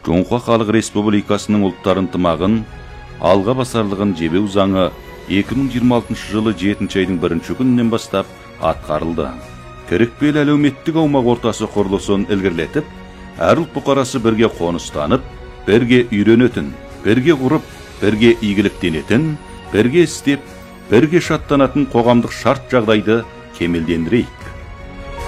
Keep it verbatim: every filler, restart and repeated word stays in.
Жоңқа Халық Республикасының ұлттар ынтымағын алға басарлығын жебеу заңы екі мың жиырма алтыншы жылы жетінші айдың бірінші күнінен бастап атқарылды. Керекпел әлеуметтік аумақ ортасы құрылысын ілгерілетіп, әр ұлт бұқарасы бірге қоныстанып, бірге үйренетін, бірге құрып, бірге игіліктенетін, бірге істеп, бірге шаттанатын қоғамдық шарт жағдайды кемелдендірейік.